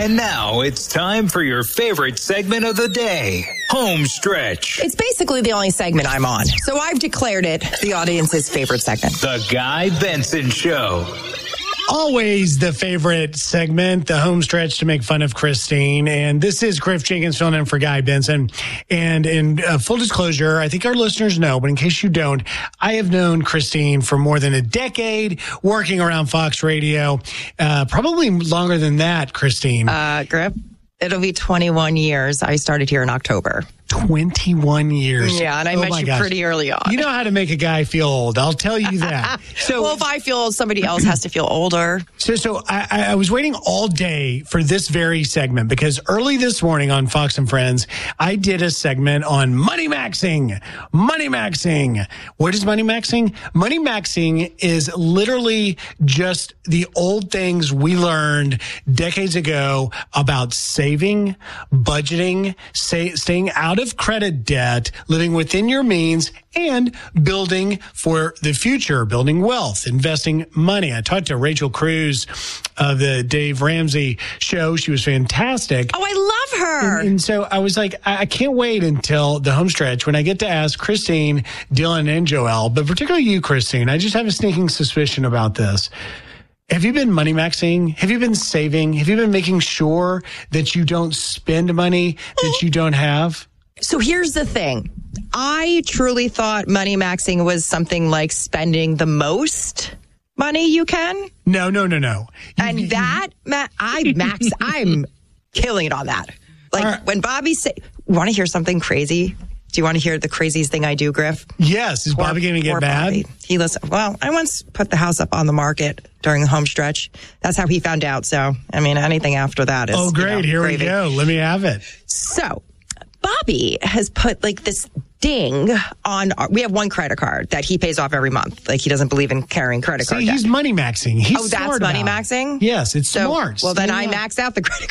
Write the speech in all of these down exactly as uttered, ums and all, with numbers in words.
And now it's time for your favorite segment of the day, Home Stretch. It's basically the only segment I'm on, so I've declared it the audience's favorite segment. The Guy Benson Show. Always the favorite segment, the home stretch to make fun of Christine. And this is Griff Jenkins filling in for Guy Benson. And in uh, full disclosure, I think our listeners know, but in case you don't, I have known Christine for more than a decade working around Fox Radio. Uh, probably longer than that, Christine. Uh, Griff, it'll be twenty-one years. I started here in October. twenty-one years. Yeah, and I oh met you gosh. pretty early on. You know how to make a guy feel old. I'll tell you that. So, well, if I feel old, somebody else has to feel older. So, so I, I was waiting all day for this very segment because early this morning on Fox and Friends, I did a segment on money maxing. Money maxing. What is money maxing? Money maxing is literally just the old things we learned decades ago about saving, budgeting, say, staying out of credit debt, living within your means, and building for the future, building wealth, investing money. I talked to Rachel Cruz of the Dave Ramsey show. She was fantastic. Oh, I love her. And, and so I was like, I, I can't wait until the home stretch when I get to ask Christine, Dylan, and Joelle, but particularly you, Christine. I just have a sneaking suspicion about this. Have you been money maxing? Have you been saving? Have you been making sure that you don't spend money that you don't have? So here's the thing. I truly thought money maxing was something like spending the most money you can. No, no, no, no. You, and you, that, ma- I max, I'm killing it on that. Like right. When Bobby say, want to hear something crazy? Do you want to hear the craziest thing I do, Griff? Yes. Is poor, Bobby going to get mad? Bobby. He listened. Well, I once put the house up on the market during the home stretch. That's how he found out. So, I mean, anything after that is. Oh, great. You know, Here gravy. we go. Let me have it. So, Bobby has put like this ding on our, we have one credit card that he pays off every month. Like he doesn't believe in carrying credit See, card he's debt. money maxing. He's oh, that's money maxing? Yes, it's so, smart. Well, then yeah. I max out the credit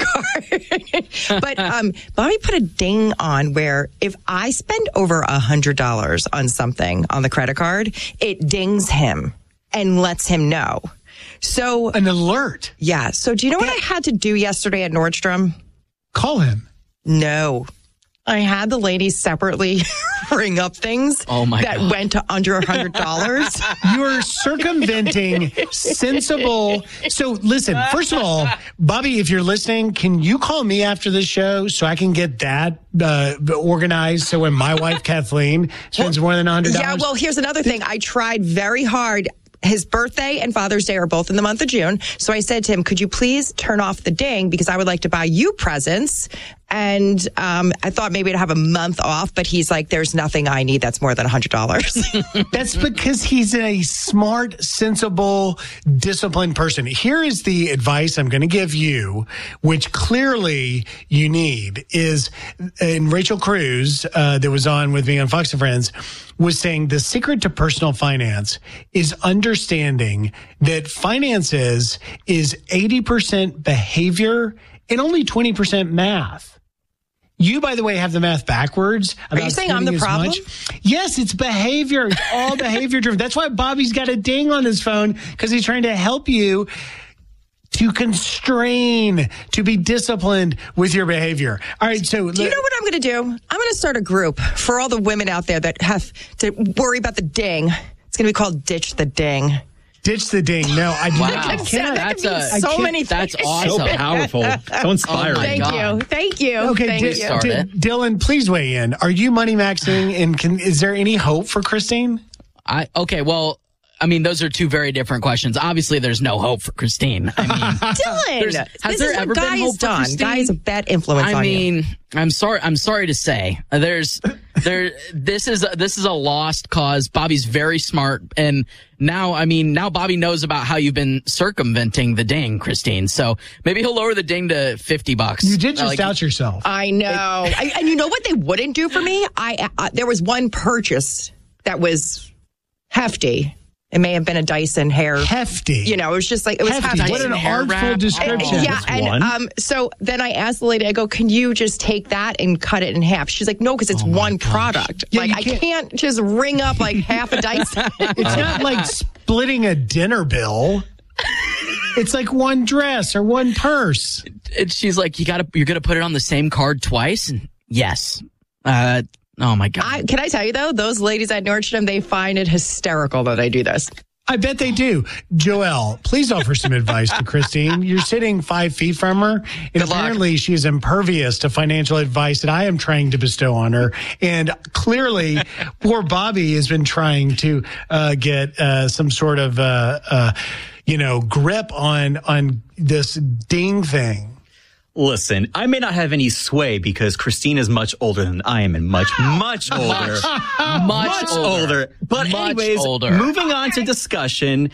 card. But um, Bobby put a ding on where if I spend over one hundred dollars on something on the credit card, it dings him and lets him know. So an alert. Yeah. So do you know what I had to do yesterday at Nordstrom? Call him. No. I had the ladies separately ring up things oh my that God. went to under one hundred dollars. You're circumventing sensible. So listen, first of all, Bobby, if you're listening, can you call me after the show so I can get that uh, organized so when my wife, Kathleen, spends more than one hundred dollars? Yeah, well, here's another thing. I tried very hard. His birthday and Father's Day are both in the month of June. So I said to him, could you please turn off the ding because I would like to buy you presents. And um, I thought maybe I'd have a month off, but he's like, there's nothing I need that's more than one hundred dollars. That's because he's a smart, sensible, disciplined person. Here is the advice I'm going to give you, which clearly you need, is, and Rachel Cruz, uh, that was on with me on Fox and Friends, was saying the secret to personal finance is understanding that finances is eighty percent behavior and only twenty percent math. You, by the way, have the math backwards. Are you saying I'm the problem? Much. Yes, it's behavior. It's all behavior driven. That's why Bobby's got a ding on his phone, because he's trying to help you to constrain, to be disciplined with your behavior. All right, so... Do you know what I'm going to do? I'm going to start a group for all the women out there that have to worry about the ding. It's going to be called Ditch the Ding. Ditch the ding. No, I, wow. I can't. That's a, so many That's things. awesome. So powerful. So inspiring. Oh Thank God. you. Thank you. Okay, Thank D- you. D- Dylan, please weigh in. Are you money maxing, and can, is there any hope for Christine? I okay, well, I mean, those are two very different questions. Obviously, there's no hope for Christine. I mean, Dylan, has this there is ever what been Guy hope has for done. Christine? Guy is a bad influence I on mean, you. I'm sorry. I'm sorry to say, there's there. This is this is a lost cause. Bobby's very smart, and now, I mean, now Bobby knows about how you've been circumventing the ding, Christine. So maybe he'll lower the ding to fifty bucks. You did just like, out yourself. I know. I, and you know what they wouldn't do for me? I uh, there was one purchase that was hefty. It may have been a Dyson hair. Hefty. You know, it was just like, it was hefty. hefty. What an hair artful wrap. description. And, yeah, and um, so then I asked the lady, I go, can you just take that and cut it in half? She's like, no, because it's Oh one gosh. product. Yeah, like, you I can't- can't just ring up like half a Dyson. It's not like splitting a dinner bill. It's like one dress or one purse. and she's like, you gotta, you're gonna put it on the same card twice? And yes. Uh, oh my God. I, can I tell you though, those ladies at Nordstrom, they find it hysterical that I do this. I bet they do. Joelle, please offer some advice to Christine. You're sitting five feet from her, and Good apparently luck. she is impervious to financial advice that I am trying to bestow on her. And clearly, poor Bobby has been trying to uh, get uh, some sort of, uh, uh, you know, grip on on this ding thing. Listen, I may not have any sway because Christine is much older than I am and much, much older. Much, much older. older. But Much anyways, older. moving on to discussion,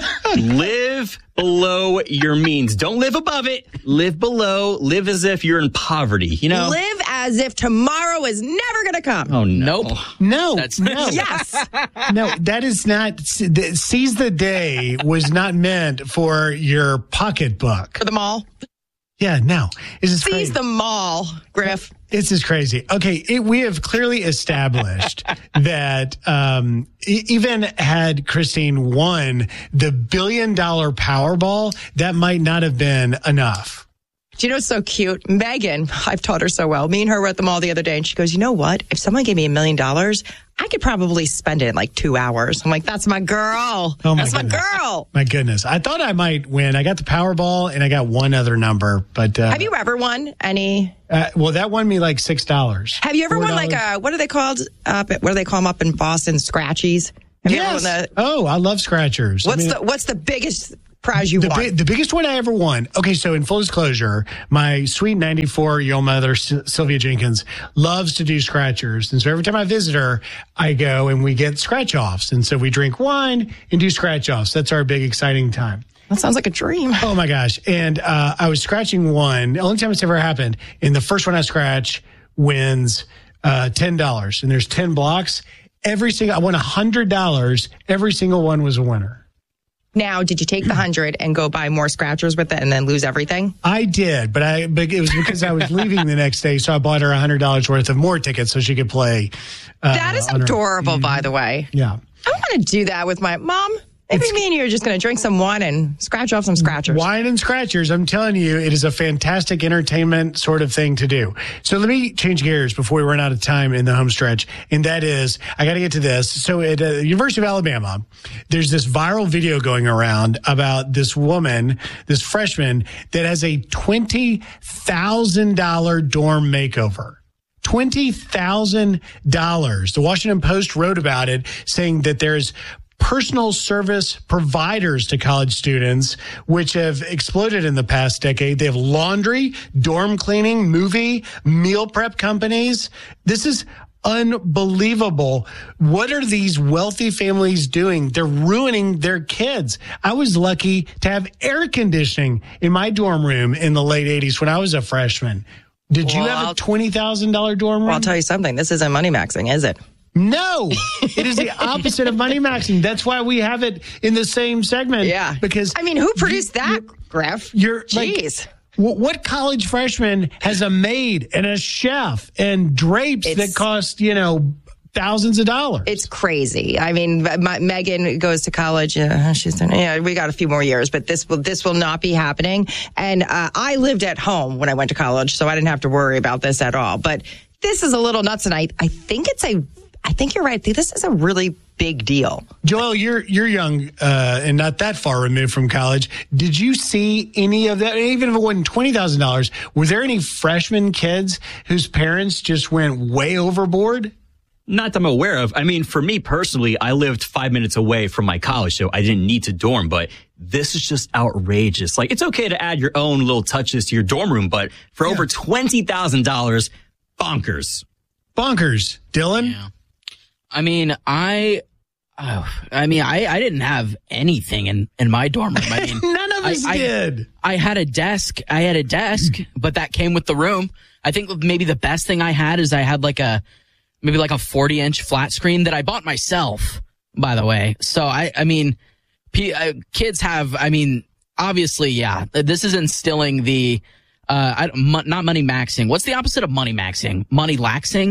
live below your means. Don't live above it. Live below. Live as if you're in poverty, you know? Live as if tomorrow is never going to come. Oh, no. Nope. No, That's no. Yes. No, that is not. Seize the day was not meant for your pocketbook. For the mall. Yeah, no. This is Seize crazy. the mall, Griff. This is crazy. Okay, it, we have clearly established that um, e- even had Christine won the billion dollar Powerball, that might not have been enough. Do you know what's so cute? Megan, I've taught her so well. Me and her were at the mall the other day, and she goes, you know what? If someone gave me a million dollars, I could probably spend it in like two hours. I'm like, that's my girl. Oh my that's goodness. my girl. My goodness. I thought I might win. I got the Powerball, and I got one other number. But uh, Have you ever won any? uh, well, that won me like six dollars. Have you ever won like a, what are they called? Up at, what do they call them up in Boston? Scratchies? Have you ever Yes. won the, Oh, I love scratchers. what's I mean, the what's the biggest prize you The, won? bi- the biggest one I ever won. Okay, so in full disclosure, my sweet ninety-four-year-old mother, S- Sylvia Jenkins, loves to do scratchers. And so every time I visit her, I go and we get scratch-offs. And so we drink wine and do scratch-offs. That's our big, exciting time. That sounds like a dream. Oh, my gosh. And uh, I was scratching one. The only time it's ever happened. And the first one I scratch wins uh, ten dollars. And there's ten blocks. Every single, I won one hundred dollars. Every single one was a winner. Now, did you take the hundred and go buy more scratchers with it and then lose everything? I did, but I but it was because I was leaving the next day, so I bought her one hundred dollars worth of more tickets so she could play. Uh, That is on her- adorable, by the way. Yeah. I want to do that with my mom. Maybe me and you are just going to drink some wine and scratch off some scratchers. Wine and scratchers, I'm telling you, it is a fantastic entertainment sort of thing to do. So let me change gears before we run out of time in the home stretch. And that is, I got to get to this. So at uh, University of Alabama, there's this viral video going around about this woman, this freshman, that has a twenty thousand dollars dorm makeover. twenty thousand dollars. The Washington Post wrote about it, saying that there's personal service providers to college students, which have exploded in the past decade. They have laundry, dorm cleaning, movie, meal prep companies. This is unbelievable. What are these wealthy families doing? They're ruining their kids. I was lucky to have air conditioning in my dorm room in the late eighties when I was a freshman. Did you Well, have I'll- a twenty thousand dollars dorm room? Well, I'll tell you something. This isn't money maxing, is it? No, it is the opposite of money maxing. That's why we have it in the same segment. Yeah. Because I mean, who produced that, Griff? you're like, Jeez. wh- what college freshman has a maid and a chef and drapes It's- that cost, you know, thousands of dollars? It's crazy. I mean, my, Megan goes to college. Uh, she's yeah. We got a few more years, but this will this will not be happening. And uh, I lived at home when I went to college, so I didn't have to worry about this at all. But this is a little nuts, and I I think it's a. I think you're right. I think this is a really big deal. Joel, you're you're young uh, and not that far removed from college. Did you see any of that? Even if it wasn't twenty thousand dollars, were there any freshman kids whose parents just went way overboard? Not that I'm aware of. I mean, for me personally, I lived five minutes away from my college, so I didn't need to dorm, but this is just outrageous. Like, it's okay to add your own little touches to your dorm room, but for Yeah. over twenty thousand dollars, bonkers. Bonkers, Dylan. Yeah. I mean, I, oh, I mean, I, I didn't have anything in, in my dorm room. I mean, None of us I, I- did. I had a desk. I had a desk, but that came with the room. I think maybe the best thing I had is I had like a, maybe like a forty inch flat screen that I bought myself, by the way. So I, I mean, P, uh, kids have, I mean, obviously, yeah, this is instilling the, uh, I, mo- not money maxing. What's the opposite of money maxing? Money laxing?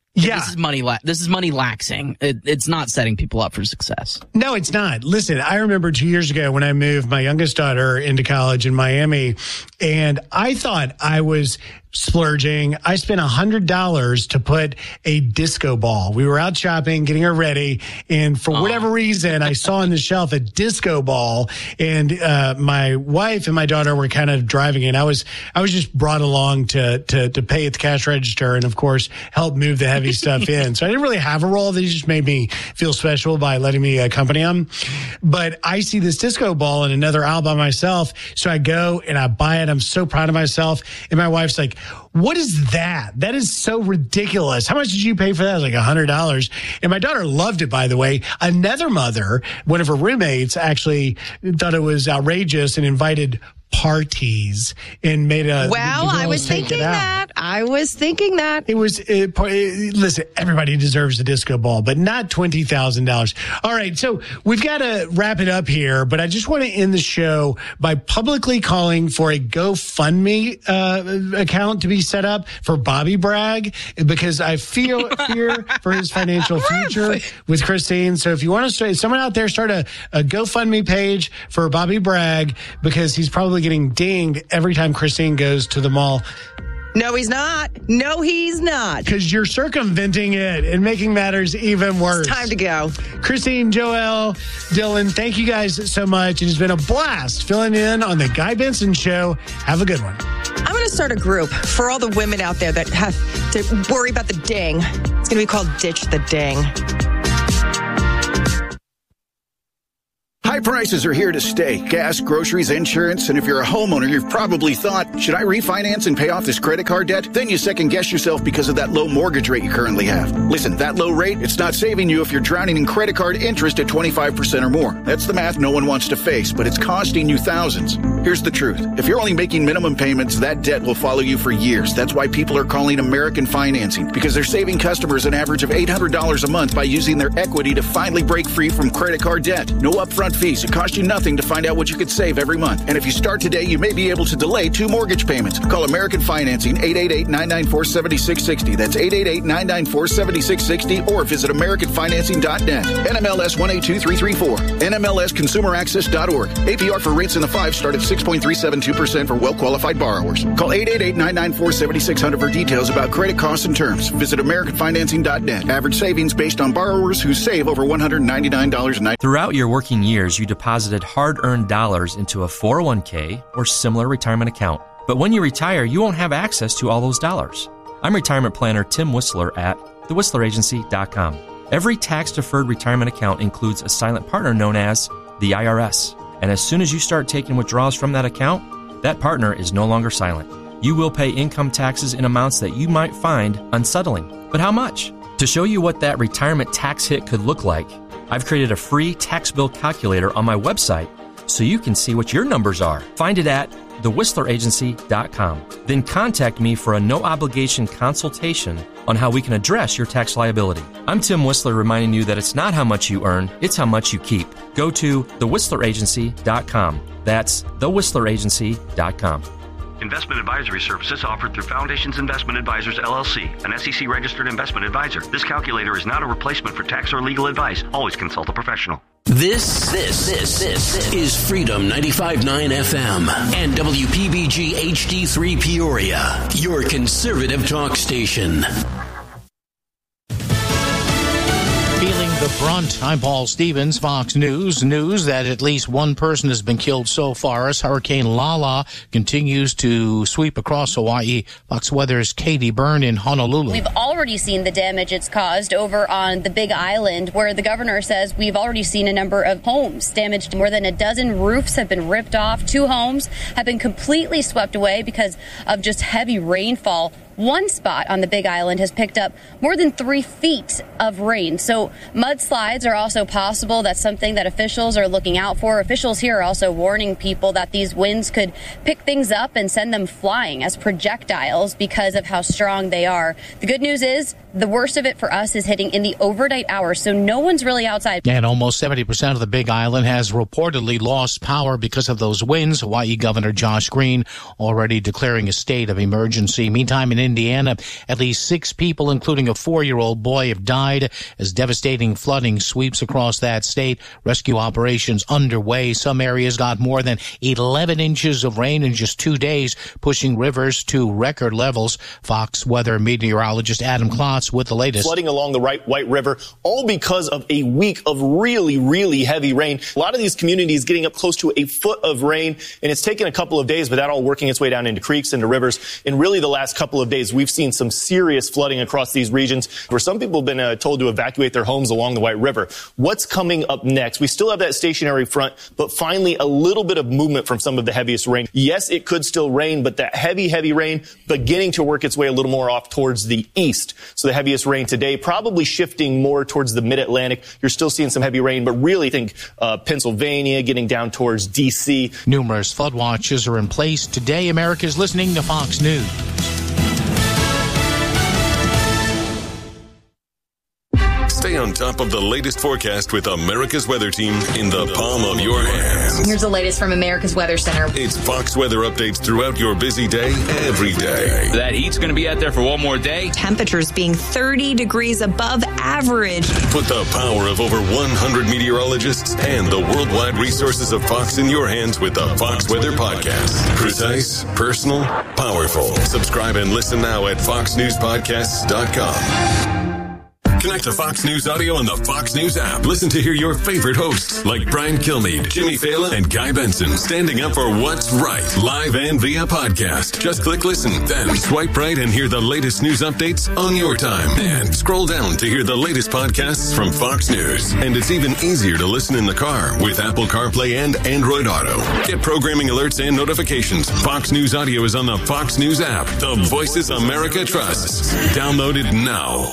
Yeah. This is money. La- this is money laxing. It, it's not setting people up for success. No, it's not. Listen, I remember two years ago when I moved my youngest daughter into college in Miami, and I thought I was splurging. I spent one hundred dollars to put a disco ball. We were out shopping, getting her ready, and for oh. whatever reason, I saw on the shelf a disco ball, and uh, my wife and my daughter were kind of driving it. I was I was just brought along to to to pay at the cash register and, of course, help move the heavy stuff in. So I didn't really have a role. They just made me feel special by letting me accompany them. But I see this disco ball in another aisle by myself, so I go and I buy it. I'm so proud of myself. And my wife's like, what is that? That is so ridiculous. How much did you pay for that? I was like one hundred dollars. And my daughter loved it, by the way. Another mother, one of her roommates, actually thought it was outrageous and invited parties and made a well I was thinking that I was thinking that it was it, it, listen, everybody deserves a disco ball, but not twenty thousand dollars. All right, so we've got to wrap it up here, but I just want to end the show by publicly calling for a GoFundMe uh, account to be set up for Bobby Bragg, because I feel fear for his financial future with Christine. So if you want to start, someone out there start a, a GoFundMe page for Bobby Bragg, because he's probably getting dinged every time Christine goes to the mall. No, he's not. No, he's not. Because you're circumventing it and making matters even worse. It's time to go. Christine, Joel, Dylan, thank you guys so much. It has been a blast filling in on the Guy Benson Show. Have a good one. I'm going to start a group for all the women out there that have to worry about the ding. It's going to be called Ditch the Ding. High prices are here to stay. Gas, groceries, insurance, and if you're a homeowner, you've probably thought, should I refinance and pay off this credit card debt? Then you second guess yourself because of that low mortgage rate you currently have. Listen, that low rate, it's not saving you if you're drowning in credit card interest at twenty-five percent or more. That's the math no one wants to face, but it's costing you thousands. Here's the truth. If you're only making minimum payments, that debt will follow you for years. That's why people are calling American Financing, because they're saving customers an average of eight hundred dollars a month by using their equity to finally break free from credit card debt. No upfront fees. It costs you nothing to find out what you could save every month. And if you start today, you may be able to delay two mortgage payments. Call American Financing, eight eight eight, nine nine four, seven six six zero. That's eight eight eight, nine nine four, seven six six zero, or visit American Financing dot net. N M L S one eight two three three four. N M L S Consumer Access dot org. A P R for rates in the five start at six point three seven two percent for well-qualified borrowers. Call eight eight eight, nine nine four, seven six zero zero for details about credit costs and terms. Visit American Financing dot net. Average savings based on borrowers who save over one hundred ninety-nine dollars and ninety cents. Throughout your working years, you deposited hard-earned dollars into a four oh one k or similar retirement account. But when you retire, you won't have access to all those dollars. I'm retirement planner Tim Whistler at the whistler agency dot com. Every tax-deferred retirement account includes a silent partner known as the I R S. And as soon as you start taking withdrawals from that account, that partner is no longer silent. You will pay income taxes in amounts that you might find unsettling. But how much? To show you what that retirement tax hit could look like, I've created a free tax bill calculator on my website so you can see what your numbers are. Find it at the whistler agency dot com. Then contact me for a no-obligation consultation on how we can address your tax liability. I'm Tim Whistler, reminding you that it's not how much you earn, it's how much you keep. Go to the whistler agency dot com. That's the whistler agency dot com. Investment advisory services offered through Foundations Investment Advisors, L L C, an S E C-registered investment advisor. This calculator is not a replacement for tax or legal advice. Always consult a professional. This, this, this, this is Freedom ninety-five point nine F M and W P B G H D three Peoria, your conservative talk station. Feeling the brunt. I'm Paul Stevens, Fox News. News that at least one person has been killed so far as Hurricane Lala continues to sweep across Hawaii. Fox Weather's Katie Byrne in Honolulu. We've already seen the damage it's caused over on the Big Island, where the governor says we've already seen a number of homes damaged. More than a dozen roofs have been ripped off. Two homes have been completely swept away because of just heavy rainfall. One spot on the Big Island has picked up more than three feet of rain. So mudslides are also possible. That's something that officials are looking out for. Officials here are also warning people that these winds could pick things up and send them flying as projectiles because of how strong they are. The good news is the worst of it for us is hitting in the overnight hours, so no one's really outside. And almost seventy percent of the Big Island has reportedly lost power because of those winds. Hawaii Governor Josh Green already declaring a state of emergency. Meantime, in Indiana. At least six people, including a four-year-old boy, have died as devastating flooding sweeps across that state. Rescue operations underway. Some areas got more than eleven inches of rain in just two days, pushing rivers to record levels. Fox weather meteorologist Adam Klotz with the latest. Flooding along the right White River, all because of a week of really, really heavy rain. A lot of these communities getting up close to a foot of rain, and it's taken a couple of days, but that all working its way down into creeks, into rivers. And really the last couple of days, we've seen some serious flooding across these regions where some people have been uh, told to evacuate their homes along the White River. What's coming up next? We still have that stationary front, but finally a little bit of movement from some of the heaviest rain. Yes, it could still rain, but that heavy, heavy rain beginning to work its way a little more off towards the east. So the heaviest rain today probably shifting more towards the mid-Atlantic. You're still seeing some heavy rain, but really think uh, Pennsylvania, getting down towards D C. Numerous flood watches are in place today. America's listening to Fox News. Stay on top of the latest forecast with America's Weather Team in the palm of your hands. Here's the latest from America's Weather Center. It's Fox weather updates throughout your busy day, every day. That heat's going to be out there for one more day. Temperatures being thirty degrees above average. Put the power of over one hundred meteorologists and the worldwide resources of Fox in your hands with the Fox Weather Podcast. Precise, personal, powerful. Subscribe and listen now at fox news podcasts dot com. Connect to Fox News Audio on the Fox News app. Listen to hear your favorite hosts like Brian Kilmeade, Jimmy Fallon, and Guy Benson standing up for what's right, live and via podcast. Just click listen, then swipe right and hear the latest news updates on your time. And scroll down to hear the latest podcasts from Fox News. And it's even easier to listen in the car with Apple CarPlay and Android Auto. Get programming alerts and notifications. Fox News Audio is on the Fox News app. The voices America trusts. Download it now.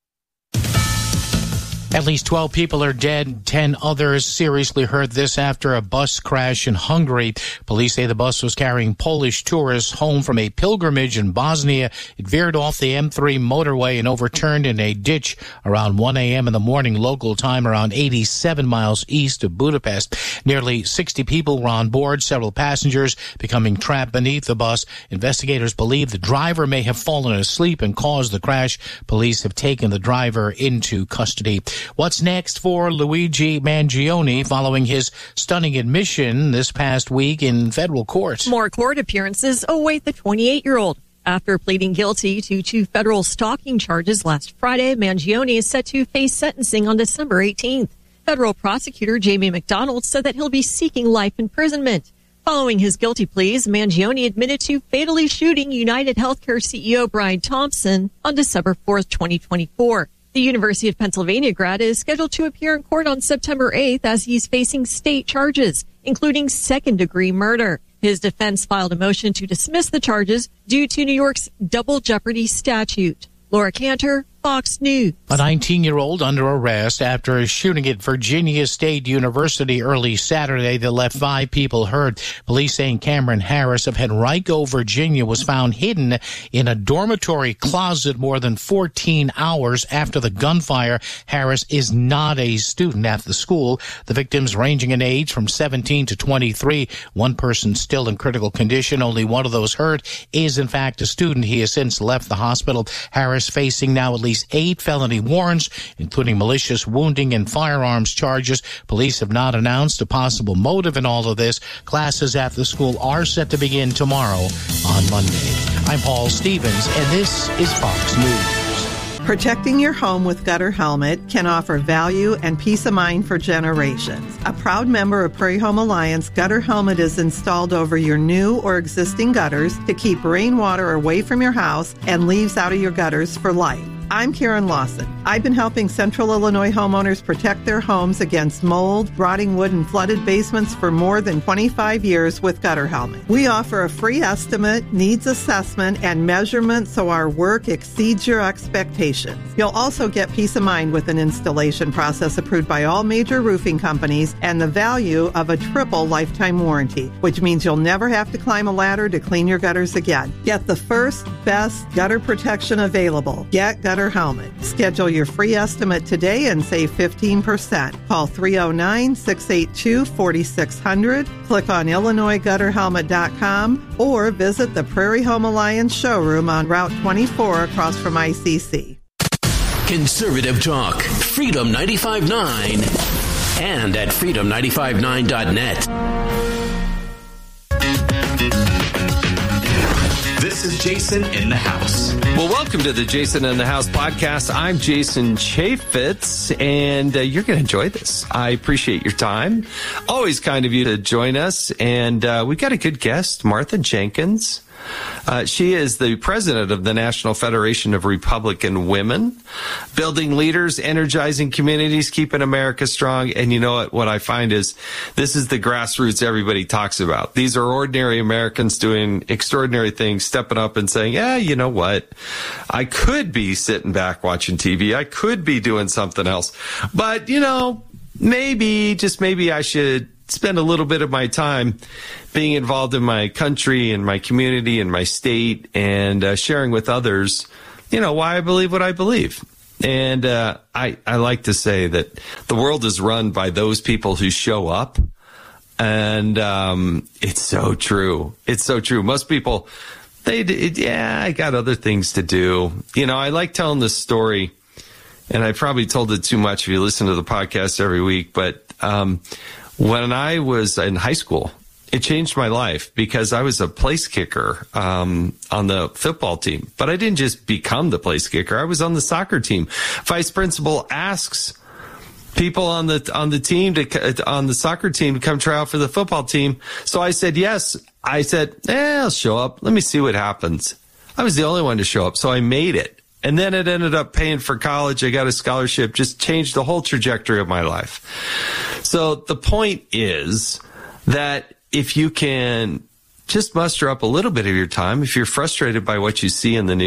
At least twelve people are dead, ten others seriously hurt this after a bus crash in Hungary. Police say the bus was carrying Polish tourists home from a pilgrimage in Bosnia. It veered off the M three motorway and overturned in a ditch around one a.m. in the morning local time, around eighty-seven miles east of Budapest. Nearly sixty people were on board, several passengers becoming trapped beneath the bus. Investigators believe the driver may have fallen asleep and caused the crash. Police have taken the driver into custody. What's next for Luigi Mangione following his stunning admission this past week in federal court? More court appearances await the twenty-eight-year-old. After pleading guilty to two federal stalking charges last Friday, Mangione is set to face sentencing on December eighteenth. Federal prosecutor Jamie McDonald said that he'll be seeking life imprisonment. Following his guilty pleas, Mangione admitted to fatally shooting United Healthcare C E O Brian Thompson on December fourth, twenty twenty-four. The University of Pennsylvania grad is scheduled to appear in court on September eighth as he's facing state charges, including second-degree murder. His defense filed a motion to dismiss the charges due to New York's double jeopardy statute. Laura Cantor, Fox News. A nineteen-year-old under arrest after a shooting at Virginia State University early Saturday that left five people hurt. Police saying Cameron Harris of Henrico, Virginia, was found hidden in a dormitory closet more than fourteen hours after the gunfire. Harris is not a student at the school. The victims ranging in age from seventeen to twenty-three. One person still in critical condition. Only one of those hurt is, in fact, a student. He has since left the hospital. Harris facing now at least eight felony warrants, including malicious wounding and firearms charges. Police have not announced a possible motive in all of this. Classes at the school are set to begin tomorrow on Monday. I'm Paul Stevens, and this is Fox News. Protecting your home with Gutter Helmet can offer value and peace of mind for generations. A proud member of Prairie Home Alliance, Gutter Helmet is installed over your new or existing gutters to keep rainwater away from your house and leaves out of your gutters for life. I'm Karen Lawson. I've been helping Central Illinois homeowners protect their homes against mold, rotting wood, and flooded basements for more than twenty-five years with Gutter Helmet. We offer a free estimate, needs assessment, and measurement so our work exceeds your expectations. You'll also get peace of mind with an installation process approved by all major roofing companies and the value of a triple lifetime warranty, which means you'll never have to climb a ladder to clean your gutters again. Get the first, best gutter protection available. Get Gutter Gutter Helmet. Schedule your free estimate today and save fifteen percent. Call three oh nine, six eight two, four six zero zero, click on Illinois Gutter Helmet dot com, or visit the Prairie Home Alliance showroom on Route twenty-four across from I C C. Conservative Talk, Freedom ninety-five point nine, and at freedom nine five nine dot net. This is Jason in the House. Well, welcome to the Jason in the House podcast. I'm Jason Chaffetz, and uh, you're going to enjoy this. I appreciate your time. Always kind of you to join us. And uh, we've got a good guest, Martha Jenkins. Uh, she is the president of the National Federation of Republican Women, building leaders, energizing communities, keeping America strong. And you know what? What I find is this is the grassroots everybody talks about. These are ordinary Americans doing extraordinary things, stepping up and saying, yeah, you know what? I could be sitting back watching T V. I could be doing something else. But, you know, maybe, just maybe I should spend a little bit of my time being involved in my country and my community and my state and uh, sharing with others, you know, why I believe what I believe. And uh, I, I like to say that the world is run by those people who show up. And um, it's so true. It's so true. Most people, they, yeah, I got other things to do. You know, I like telling this story, and I probably told it too much if you listen to the podcast every week, but um, when I was in high school, it changed my life because I was a place kicker um, on the football team. But I didn't just become the place kicker. I was on the soccer team. Vice principal asks people on the on the team to on the soccer team to come try out for the football team. So I said yes. I said, eh, I'll show up. Let me see what happens. I was the only one to show up, so I made it. And then it ended up paying for college. I got a scholarship, just changed the whole trajectory of my life. So the point is that if you can just muster up a little bit of your time, if you're frustrated by what you see in the news,